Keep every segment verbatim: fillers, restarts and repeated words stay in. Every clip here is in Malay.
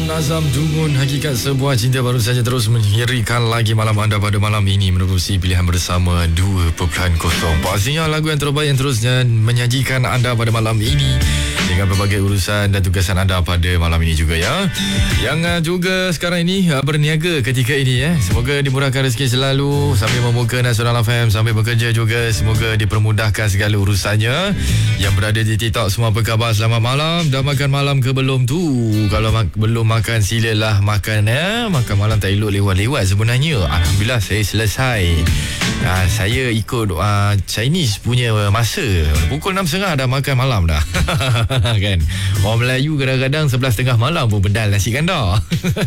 Nazam Dungun, hakikat sebuah cinta baru saja terus menghirikan lagi malam anda pada malam ini menerusi pilihan bersama dua titik kosong. Pastinya lagu yang terbaik yang terusnya menyajikan anda pada malam ini dengan berbagai urusan dan tugasan anda pada malam ini juga ya. Yang uh, juga sekarang ini uh, berniaga ketika ini ya. Semoga dimurahkan rezeki selalu sambil membuka Nasional F M, sambil bekerja juga. Semoga dipermudahkan segala urusannya. Yang berada di TikTok semua apa khabar? Selamat malam. Dah makan malam ke belum tu? Kalau mak- belum makan silalah makan ya. Makan malam tak elok lewat-lewat sebenarnya. Alhamdulillah saya selesai. Uh, saya ikut uh, Chinese punya masa. Pukul enam tiga puluh dah makan malam dah. Kan? Orang Melayu kadang-kadang sebelas tiga puluh malam pun bedal nasi kandar.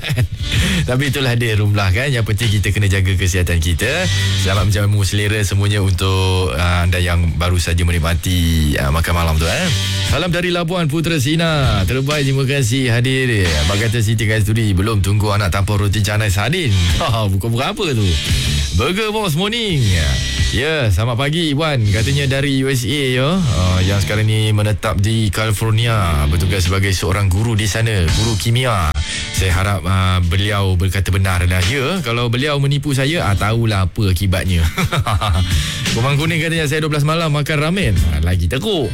Tapi itulah dia rumlah kan. Yang penting kita kena jaga kesihatan kita. Selamat menjamu selera semuanya untuk uh, anda yang baru saja menikmati uh, makan malam tu eh. Salam dari Labuan Putra Sina. Terbaik, terima kasih hadir. Abang kata Siti Kasturi belum tunggu anak tanpa roti canai sardin. Bukan berapa tu. Burger Boss Morning. Ya, selamat pagi Iwan. Katanya dari U S A ya. Uh, yang sekarang ni menetap di California, bertugas sebagai seorang guru di sana, guru kimia. Saya harap uh, beliau berkata benar dah. Ya, kalau beliau menipu saya, ah tahulah apa akibatnya. Kumang Kuning katanya saya dua belas malam makan ramen. Ah, lagi teruk.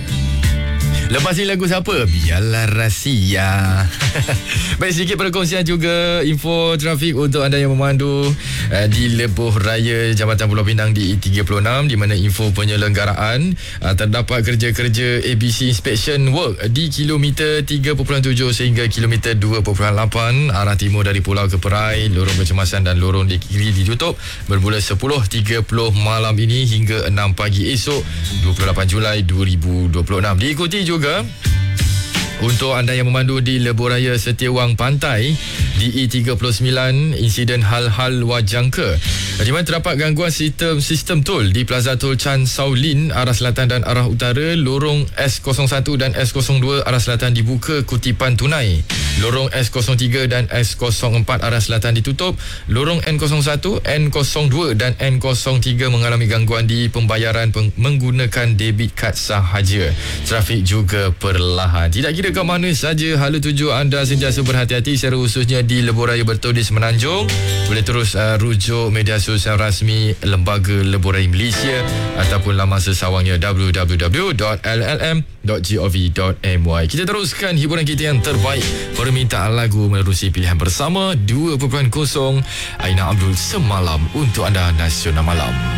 Lepas ni lagu siapa? Biarlah rahsia. Baik, sedikit perkongsian juga info trafik untuk anda yang memandu uh, di Lebuh Raya Jambatan Pulau Pinang di E tiga puluh enam, di mana info penyelenggaraan uh, terdapat kerja-kerja A B C Inspection Work di kilometer tiga perpuluhan tujuh sehingga kilometer dua perpuluhan lapan arah timur dari Pulau ke Perai. Lorong kecemasan dan lorong di kiri ditutup bermula sepuluh tiga puluh malam ini hingga enam pagi esok dua puluh lapan Julai dua ribu dua puluh enam. Diikuti juga juga untuk anda yang memandu di Lebuh Raya Setiawang Pantai di E tiga puluh sembilan, insiden hal-hal wajangka di mana terdapat gangguan sistem sistem tol di Plaza Tol Chan Sao Lin arah selatan dan arah utara. Lorong S kosong satu dan S kosong dua arah selatan dibuka kutipan tunai. Lorong S kosong tiga dan S kosong empat arah selatan ditutup. Lorong N kosong satu, N kosong dua dan N kosong tiga mengalami gangguan di pembayaran peng- menggunakan debit kad sahaja. Trafik juga perlahan. Tidak kira ke mana saja hala tuju anda sentiasa berhati-hati, secara khususnya di Lebuh Raya Bertudis Semenanjung. Boleh terus uh, rujuk media sosial rasmi Lembaga Lebuh Raya Malaysia ataupun laman sesawangnya w w w dot l l m dot gov dot m y. Kita teruskan hiburan kita yang terbaik, permintaan lagu menerusi pilihan bersama dua titik kosong. Aina Abdul Semalam untuk anda Nasional Malam.